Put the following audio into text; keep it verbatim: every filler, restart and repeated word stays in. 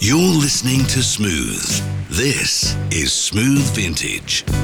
You're listening to Smooth. This is Smooth Vintage.